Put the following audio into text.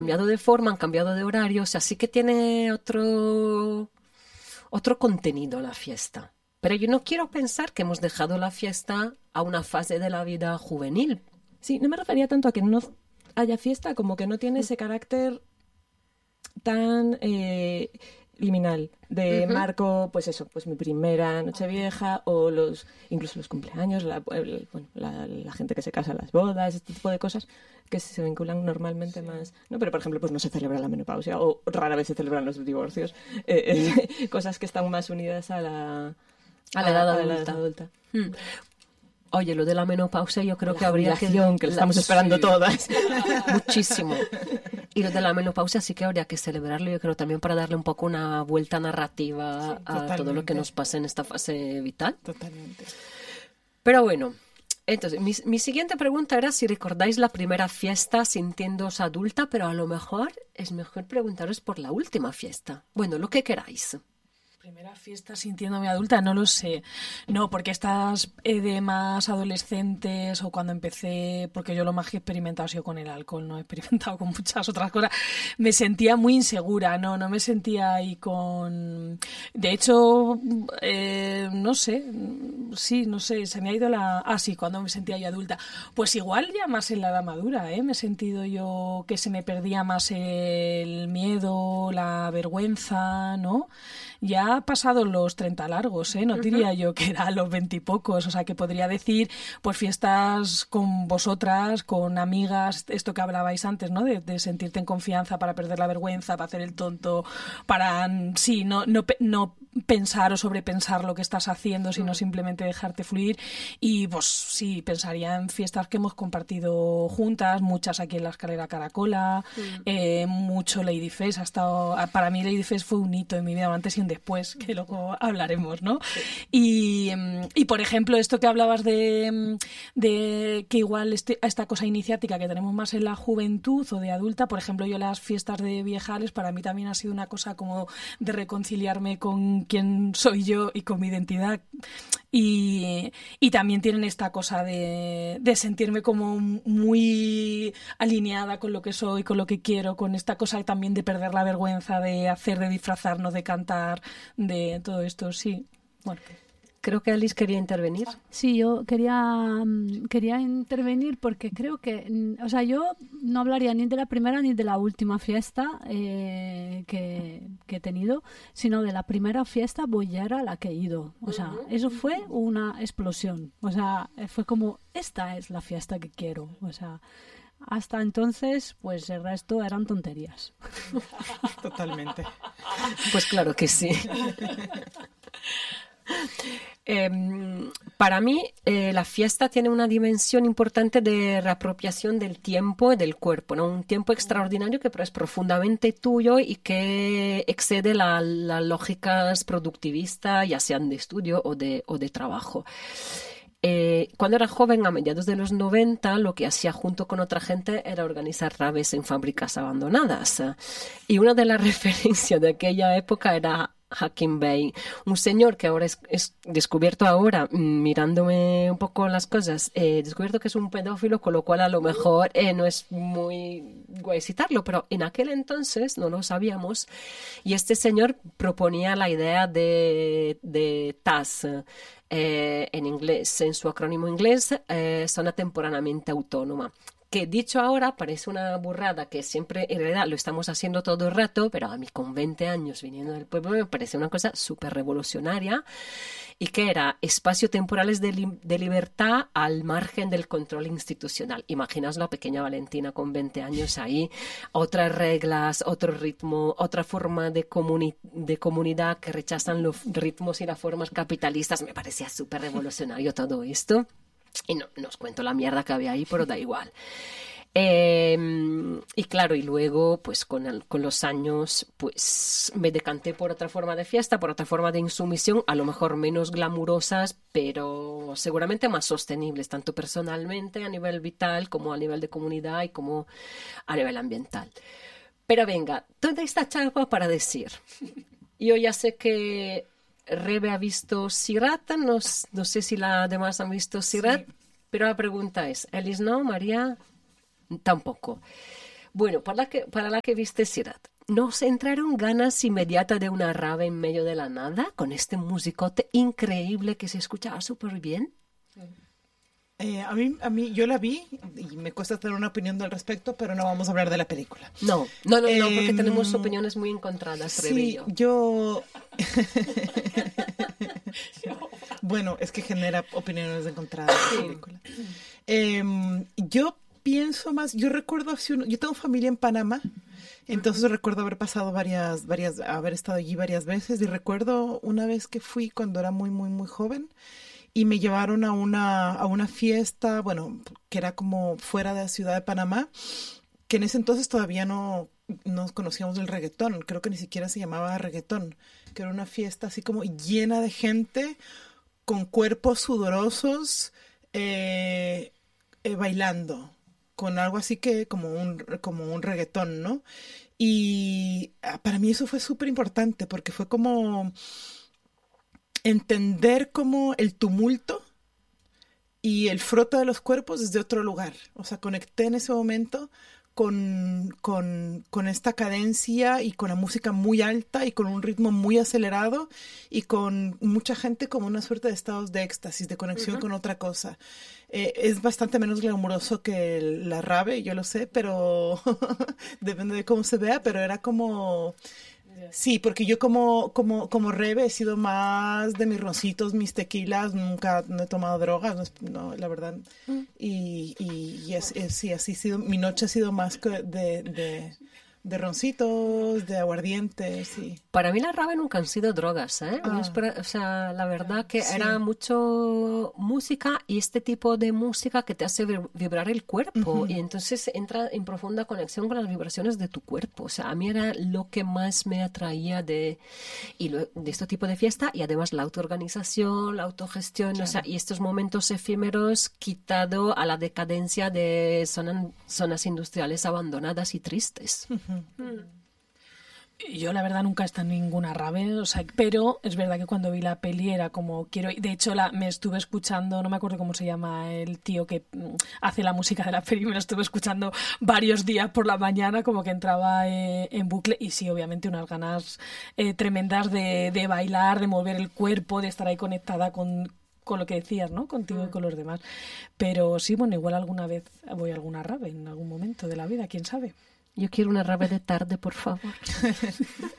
cambiado de forma, han cambiado de horarios, así que tiene otro contenido la fiesta. Pero yo no quiero pensar que hemos dejado la fiesta a una fase de la vida juvenil. Sí, no me refería tanto a que no haya fiesta como que no tiene ese carácter tan liminal de marco, pues eso, pues mi primera Nochevieja o incluso los cumpleaños, la gente que se casa, las bodas, este tipo de cosas que se vinculan normalmente más, ¿no? Pero por ejemplo, pues no se celebra la menopausia o rara vez se celebran los divorcios, cosas que están más unidas a la edad adulta. Oye, lo de la menopausia yo creo que habría que lo estamos esperando todas. Muchísimo. Y lo de la menopausia sí que habría que celebrarlo, yo creo, también para darle un poco una vuelta narrativa a todo lo que nos pasa en esta fase vital. Totalmente. Pero bueno, entonces, mi siguiente pregunta era si recordáis la primera fiesta sintiéndoos adulta, pero a lo mejor es mejor preguntaros por la última fiesta. Bueno, lo que queráis. Primera fiesta sintiéndome adulta, no lo sé. No, porque estas de más adolescentes o cuando empecé, porque yo lo más que he experimentado ha sido con el alcohol, no he experimentado con muchas otras cosas, me sentía muy insegura, no me sentía ahí con... De hecho, no sé, se me ha ido sí, cuando me sentía yo adulta. Pues igual ya más en la edad madura, me he sentido yo que se me perdía más el miedo, la vergüenza, ¿no? Ya pasado los 30 largos, no diría yo que era a los 20 y pocos, o sea que podría decir pues fiestas con vosotras, con amigas, esto que hablabais antes, ¿no? De sentirte en confianza para perder la vergüenza, para hacer el tonto, para no pensar o sobrepensar lo que estás haciendo, sino simplemente dejarte fluir. Y pues sí, pensaría en fiestas que hemos compartido juntas, muchas aquí en la Escalera Caracola, mucho Lady Fest, para mí Lady Fest fue un hito en mi vida, antes y un después, que luego hablaremos, ¿no? Sí. Y por ejemplo, esto que hablabas de que igual esta cosa iniciática que tenemos más en la juventud o de adulta, por ejemplo, yo las fiestas de viejales para mí también ha sido una cosa como de reconciliarme con quién soy yo y con mi identidad. Y también tienen esta cosa de sentirme como muy alineada con lo que soy, con lo que quiero, con esta cosa también de perder la vergüenza, de hacer, de disfrazarnos, de cantar, de todo esto, sí. Bueno. Creo que Alice quería intervenir. Sí, yo quería intervenir porque creo que, o sea, yo no hablaría ni de la primera ni de la última fiesta que he tenido, sino de la primera fiesta bollera a la que he ido. O sea, eso fue una explosión. O sea, fue como, esta es la fiesta que quiero. O sea, hasta entonces, pues el resto eran tonterías. Totalmente. Pues claro que sí. Para mí, la fiesta tiene una dimensión importante de reapropiación del tiempo y del cuerpo, ¿no? Un tiempo extraordinario que pero es profundamente tuyo y que excede las lógicas productivistas, ya sean de estudio o de trabajo. Cuando era joven, a mediados de los 90, lo que hacía junto con otra gente era organizar raves en fábricas abandonadas. Y una de las referencias de aquella época era Hakim Bey, un señor que ahora es descubierto ahora, mirándome un poco las cosas, descubierto que es un pedófilo, con lo cual a lo mejor no es muy guay citarlo, pero en aquel entonces no lo sabíamos, y este señor proponía la idea de TAS, en inglés, en su acrónimo inglés, zona temporalmente autónoma. Que dicho ahora parece una burrada, que siempre en realidad lo estamos haciendo todo el rato, pero a mí con 20 años viniendo del pueblo me parece una cosa súper revolucionaria, y que era espacios temporales de libertad al margen del control institucional. Imaginaos la pequeña Valentina con 20 años ahí, otras reglas, otro ritmo, otra forma de comunidad que rechazan los ritmos y las formas capitalistas. Me parecía súper revolucionario todo esto. Y no os cuento la mierda que había ahí, pero da igual. Y claro, y luego, pues con los años, pues me decanté por otra forma de fiesta, por otra forma de insumisión, a lo mejor menos glamurosas, pero seguramente más sostenibles, tanto personalmente, a nivel vital, como a nivel de comunidad y como a nivel ambiental. Pero venga, toda esta chapa para decir, yo ya sé que Rebe ha visto Sirat, no sé si las demás han visto Sirat, sí. Pero la pregunta es, Alice no, María tampoco. Bueno, para la que viste Ciudad, ¿nos entraron ganas inmediatas de una rave en medio de la nada con este musicote increíble que se escuchaba súper bien? A mí, yo la vi y me cuesta tener una opinión al respecto, pero no vamos a hablar de la película. No, porque tenemos opiniones muy encontradas, Rebe y Sí, yo. Bueno, es que genera opiniones encontradas la película. Yo pienso más, yo recuerdo, yo tengo familia en Panamá, entonces recuerdo haber pasado haber estado allí varias veces, y recuerdo una vez que fui cuando era muy, muy, muy joven, y me llevaron a una fiesta, bueno, que era como fuera de la ciudad de Panamá, que en ese entonces todavía no conocíamos el reggaetón, creo que ni siquiera se llamaba reggaetón, que era una fiesta así como llena de gente con cuerpos sudorosos bailando, con algo así que como un reggaetón, ¿no? Y para mí eso fue súper importante porque fue como entender como el tumulto y el frote de los cuerpos desde otro lugar. O sea, conecté en ese momento con esta cadencia y con la música muy alta y con un ritmo muy acelerado y con mucha gente como una suerte de estados de éxtasis, de conexión con otra cosa. Es bastante menos glamuroso que la rave, yo lo sé, pero depende de cómo se vea, pero era como... Sí, porque yo como Rebe he sido más de mis roncitos, mis tequilas, nunca no he tomado drogas, no, la verdad. Y sí, así ha sido, mi noche ha sido más de roncitos, de aguardientes, sí. Para mí la rave nunca han sido drogas, ¿eh? O sea, la verdad que era mucho música y este tipo de música que te hace vibrar el cuerpo y entonces entra en profunda conexión con las vibraciones de tu cuerpo. O sea, a mí era lo que más me atraía de este tipo de fiesta y además la autoorganización, la autogestión, claro. O sea, y estos momentos efímeros quitado a la decadencia de zonas industriales abandonadas y tristes. Yo la verdad nunca he estado en ninguna rave, o sea, pero es verdad que cuando vi la peli era como quiero, de hecho me estuve escuchando, no me acuerdo cómo se llama el tío que hace la música de la peli, me lo estuve escuchando varios días por la mañana, como que entraba en bucle y sí, obviamente unas ganas tremendas de bailar, de mover el cuerpo, de estar ahí conectada con lo que decías, ¿no? Contigo y con los demás. Pero sí, bueno, igual alguna vez voy a alguna rave en algún momento de la vida, quién sabe. Yo quiero una rave de tarde, por favor.